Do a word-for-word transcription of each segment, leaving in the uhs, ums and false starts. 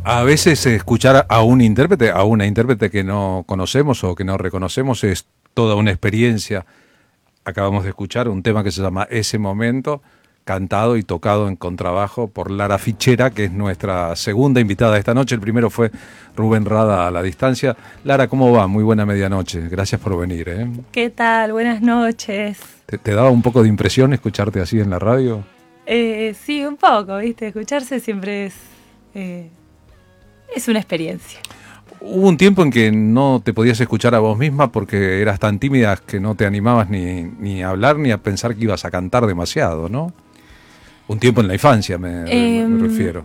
A veces escuchar a un intérprete, a una intérprete que no conocemos o que no reconocemos es toda una experiencia. Acabamos de escuchar un tema que se llama Ese Momento, cantado y tocado en contrabajo por Lara Fichera, que es nuestra segunda invitada de esta noche. El primero fue Rubén Rada a la distancia. Lara, ¿cómo va? Muy buena medianoche. Gracias por venir. ¿eh? ¿Qué tal? Buenas noches. ¿Te, te daba un poco de impresión escucharte así en la radio? Eh, sí, un poco, ¿viste? Escucharse siempre es... Eh... Es una experiencia. Hubo un tiempo en que no te podías escuchar a vos misma porque eras tan tímida que no te animabas ni, ni a hablar ni a pensar que ibas a cantar demasiado, ¿no? Un tiempo en la infancia me, eh, me refiero.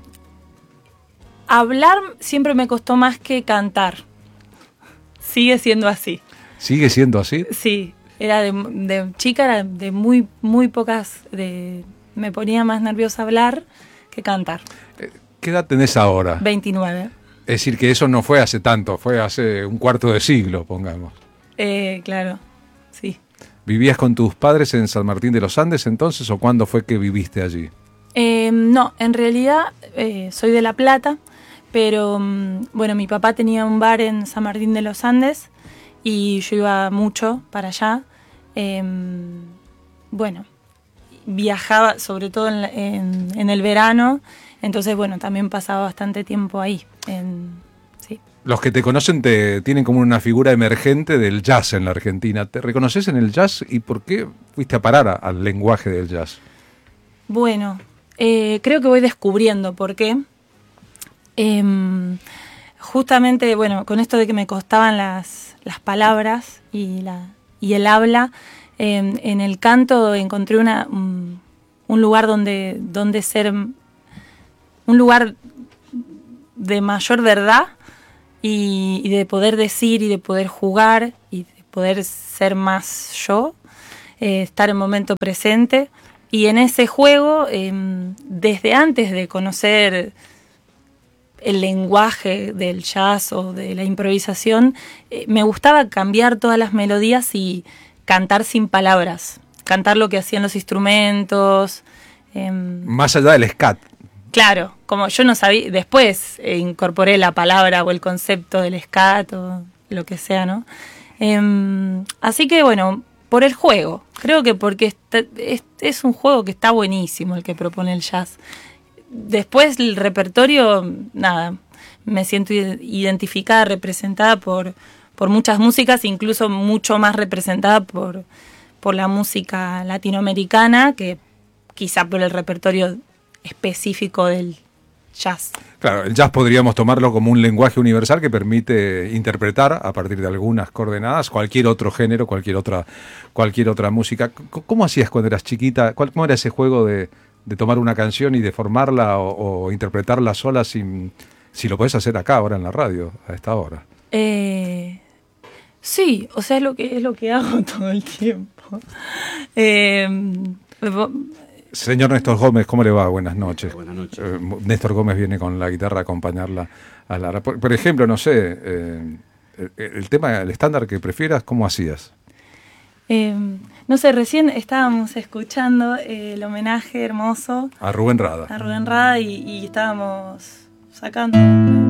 Hablar siempre me costó más que cantar. Sigue siendo así. ¿Sigue siendo así? Sí, era de, de chica, era de muy, muy pocas... De, me ponía más nerviosa hablar que cantar. ¿Qué edad tenés ahora? veintinueve. Es decir, que eso no fue hace tanto, fue hace un cuarto de siglo, pongamos. Eh, claro, sí. ¿Vivías con tus padres en San Martín de los Andes entonces o cuándo fue que viviste allí? Eh, no, en realidad eh, soy de La Plata, pero bueno, mi papá tenía un bar en San Martín de los Andes y yo iba mucho para allá. Eh, bueno, viajaba sobre todo en, en, en el verano. Entonces, bueno, también pasaba bastante tiempo ahí. En, sí. Los que te conocen te tienen como una figura emergente del jazz en la Argentina. ¿Te reconoces en el jazz y por qué fuiste a parar a, al lenguaje del jazz? Bueno, eh, creo que voy descubriendo por qué. Eh, justamente, bueno, con esto de que me costaban las, las palabras y, la, y el habla, eh, en el canto encontré una, un, un lugar donde, donde ser... un lugar de mayor verdad y, y de poder decir y de poder jugar y de poder ser más yo, eh, estar en momento presente. Y en ese juego, eh, desde antes de conocer el lenguaje del jazz o de la improvisación, eh, me gustaba cambiar todas las melodías y cantar sin palabras, cantar lo que hacían los instrumentos. Eh, Más allá del scat. Claro, como yo no sabía, después eh, incorporé la palabra o el concepto del scat o lo que sea, ¿no? Eh, así que bueno, por el juego, creo que porque está, es, es un juego que está buenísimo el que propone el jazz. Después el repertorio, nada, me siento identificada, representada por, por muchas músicas, incluso mucho más representada por, por la música latinoamericana que quizá por el repertorio específico del jazz. Claro, el jazz podríamos tomarlo como un lenguaje universal que permite interpretar a partir de algunas coordenadas cualquier otro género, cualquier otra, cualquier otra música. ¿Cómo hacías cuando eras chiquita? ¿Cómo era ese juego de, de tomar una canción y de formarla o, o interpretarla sola sin, si lo podés hacer acá ahora en la radio a esta hora? Eh, sí, o sea, es lo que es lo que hago todo el tiempo. Eh, Señor Néstor Gómez, ¿cómo le va? Buenas noches. Buenas noches. Eh, Néstor Gómez viene con la guitarra a acompañarla a Lara. Por, por ejemplo, no sé, eh, el, el tema, el estándar que prefieras, ¿cómo hacías? Eh, no sé, recién estábamos escuchando eh, el homenaje hermoso a Rubén Rada. A Rubén Rada y, y estábamos sacando